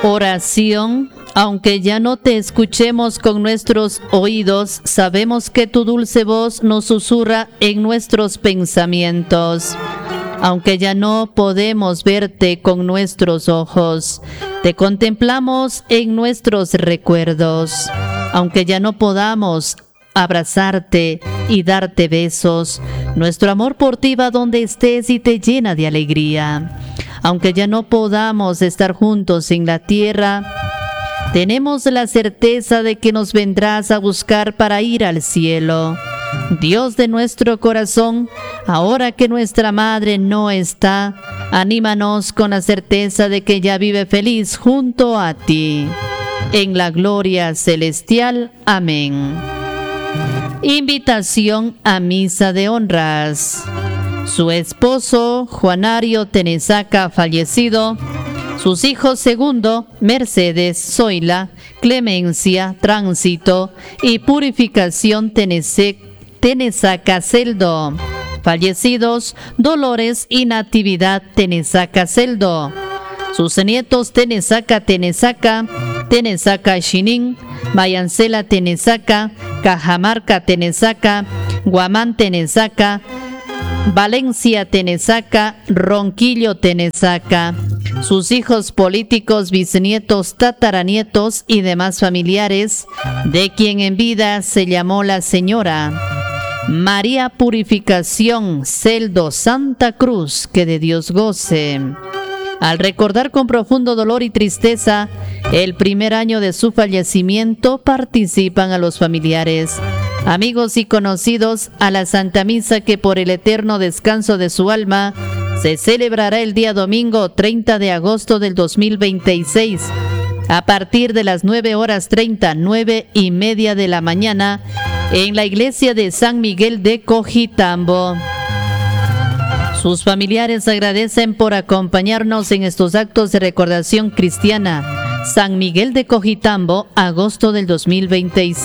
Oración. Aunque ya no te escuchemos con nuestros oídos, sabemos que tu dulce voz nos susurra en nuestros pensamientos. Aunque ya no podemos verte con nuestros ojos, te contemplamos en nuestros recuerdos. Aunque ya no podamos abrazarte y darte besos, nuestro amor por ti va donde estés y te llena de alegría. Aunque ya no podamos estar juntos en la tierra, tenemos la certeza de que nos vendrás a buscar para ir al cielo. Dios de nuestro corazón, ahora que nuestra madre no está, anímanos con la certeza de que ella vive feliz junto a ti. En la gloria celestial. Amén. Invitación a misa de honras. Su esposo, Juanario Tenesaca, fallecido. Sus hijos Segundo, Mercedes, Zoila, Clemencia, Tránsito y Purificación Tenesaca Celdo. Fallecidos, Dolores y Natividad Tenesaca Celdo. Sus nietos Tenesaca Xinin, Mayancela Tenesaca, Cajamarca Tenesaca, Guamán Tenesaca, Valencia Tenesaca, Ronquillo Tenesaca. Sus hijos políticos, bisnietos, tataranietos y demás familiares, de quien en vida se llamó la señora María Purificación Celdo Santa Cruz, que de Dios goce. Al recordar con profundo dolor y tristeza el primer año de su fallecimiento, participan a los familiares, amigos y conocidos a la Santa Misa que por el eterno descanso de su alma se celebrará el día domingo 30 de agosto del 2026 a partir de las 9:30, 9:30 de la mañana en la iglesia de San Miguel de Cojitambo. Sus familiares agradecen por acompañarnos en estos actos de recordación cristiana. San Miguel de Cojitambo, agosto del 2026.